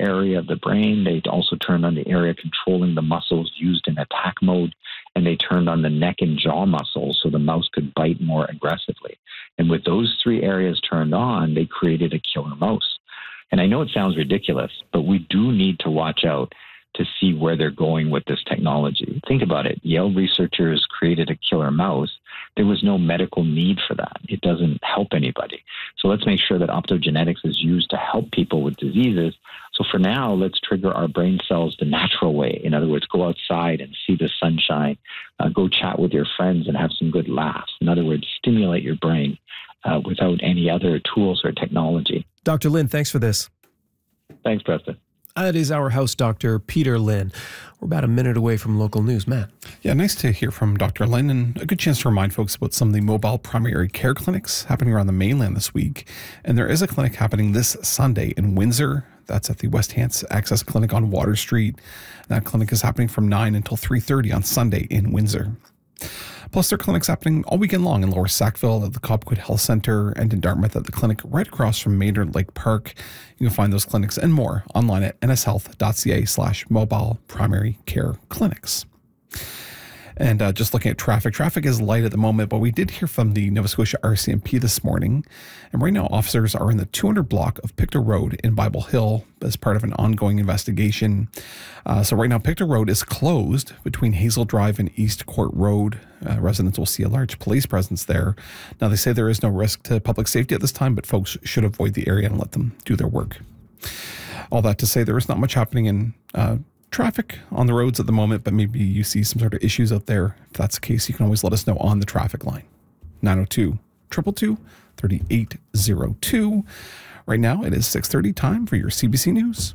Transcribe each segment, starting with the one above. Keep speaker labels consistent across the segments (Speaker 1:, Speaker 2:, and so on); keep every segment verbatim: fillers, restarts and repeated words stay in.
Speaker 1: area of the brain. They also turned on the area controlling the muscles used in attack mode, and they turned on the neck and jaw muscles so the mouse could bite more aggressively. And with those three areas turned on, they created a killer mouse. And I know it sounds ridiculous, but we do need to watch out to see where they're going with this technology. Think about it. Yale researchers created a killer mouse. There was no medical need for that. It doesn't help anybody. So let's make sure that optogenetics is used to help people with diseases. So for now, let's trigger our brain cells the natural way. In other words, go outside and see the sunshine. Uh, go chat with your friends and have some good laughs. In other words, stimulate your brain uh, without any other tools or technology.
Speaker 2: Doctor Lin, thanks for this.
Speaker 1: Thanks, Preston.
Speaker 2: That is our house doctor, Peter Lin. We're about a minute away from local news. Matt.
Speaker 3: Yeah, nice to hear from Doctor Lin, and a good chance to remind folks about some of the mobile primary care clinics happening around the mainland this week. And there is a clinic happening this Sunday in Windsor. That's at the West Hants Access Clinic on Water Street. That clinic is happening from nine until three thirty on Sunday in Windsor. Plus, there are clinics happening all weekend long in Lower Sackville at the Cobequid Health Centre and in Dartmouth at the clinic right across from Maynard Lake Park. You can find those clinics and more online at nshealth.ca slash mobile primary care clinics. And uh, just looking at traffic, traffic is light at the moment, but we did hear from the Nova Scotia R C M P this morning. And right now, officers are in the two hundred block of Pictou Road in Bible Hill as part of an ongoing investigation. Uh, so right now, Pictou Road is closed between Hazel Drive and East Court Road. Uh, residents will see a large police presence there. Now, they say there is no risk to public safety at this time, but folks should avoid the area and let them do their work. All that to say, there is not much happening in uh, traffic on the roads at the moment, but maybe you see some sort of issues out there. If that's the case, you can always let us know on the traffic line. nine oh two, two two two, three eight oh two. Right now, it is six thirty, time for your C B C News.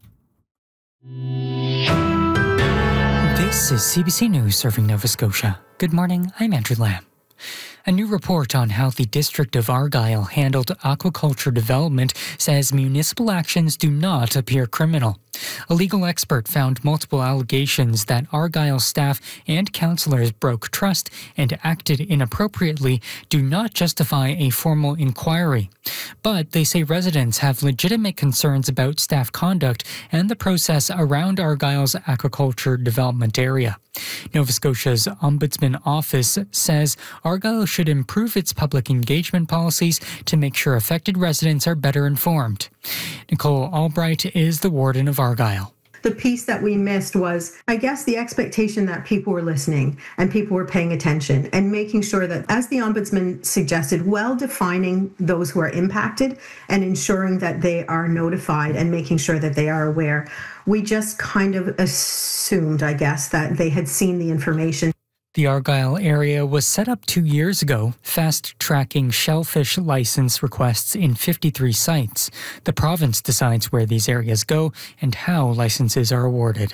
Speaker 4: This is C B C News serving Nova Scotia. Good morning, I'm Andrew Lamb. A new report on how the District of Argyll handled aquaculture development says municipal actions do not appear criminal. A legal expert found multiple allegations that Argyll staff and councillors broke trust and acted inappropriately do not justify a formal inquiry. But they say residents have legitimate concerns about staff conduct and the process around Argyll's aquaculture development area. Nova Scotia's Ombudsman Office says Argyll should improve its public engagement policies to make sure affected residents are better informed. Nicole Albright is the warden of Argyll.
Speaker 5: The piece that we missed was, I guess, the expectation that people were listening and people were paying attention and making sure that, as the Ombudsman suggested, well defining those who are impacted and ensuring that they are notified and making sure that they are aware. We just kind of assumed, I guess, that they had seen the information.
Speaker 4: The Argyll area was set up two years ago, fast-tracking shellfish license requests in fifty-three sites. The province decides where these areas go and how licenses are awarded.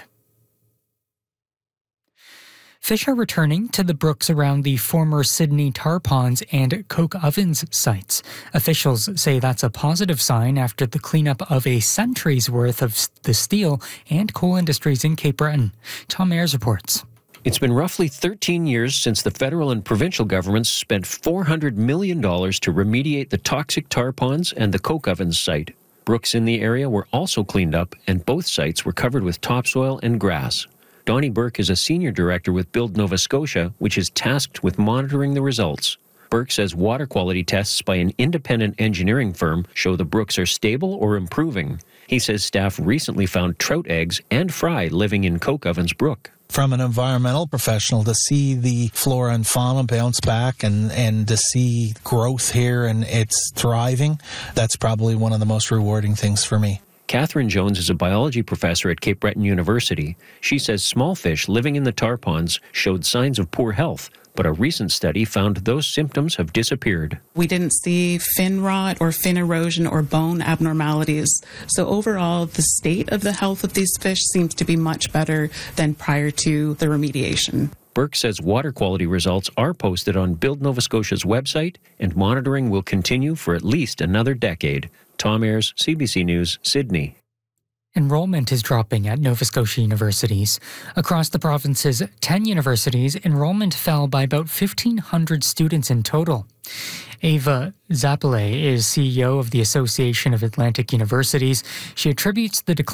Speaker 4: Fish are returning to the brooks around the former Sydney tar ponds and coke ovens sites. Officials say that's a positive sign after the cleanup of a century's worth of the steel and coal industries in Cape Breton. Tom Ayres reports.
Speaker 6: It's been roughly thirteen years since the federal and provincial governments spent four hundred million dollars to remediate the toxic tar ponds and the coke ovens site. Brooks in the area were also cleaned up, and both sites were covered with topsoil and grass. Donnie Burke is a senior director with Build Nova Scotia, which is tasked with monitoring the results. Burke says water quality tests by an independent engineering firm show the brooks are stable or improving. He says staff recently found trout eggs and fry living in Coke Ovens Brook.
Speaker 7: From an environmental professional, to see the flora and fauna bounce back and, and to see growth here and it's thriving, that's probably one of the most rewarding things for me.
Speaker 6: Catherine Jones is a biology professor at Cape Breton University. She says small fish living in the tar ponds showed signs of poor health, but a recent study found those symptoms have disappeared.
Speaker 8: We didn't see fin rot or fin erosion or bone abnormalities. So overall, the state of the health of these fish seems to be much better than prior to the remediation.
Speaker 6: Burke says water quality results are posted on Build Nova Scotia's website, and monitoring will continue for at least another decade. Tom Ayres, C B C News, Sydney.
Speaker 4: Enrollment is dropping at Nova Scotia universities. Across the province's ten universities, enrollment fell by about fifteen hundred students in total. Ava Zappele is C E O of the Association of Atlantic Universities. She attributes the decline